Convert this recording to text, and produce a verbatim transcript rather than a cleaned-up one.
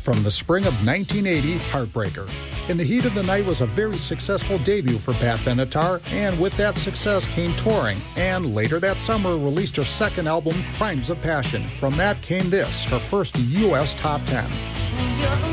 From the spring of nineteen eighty, Heartbreaker. In the Heat of the Night was a very successful debut for Pat Benatar, and with that success came touring, and later that summer released her second album, Crimes of Passion. From that came this, her first U S top ten.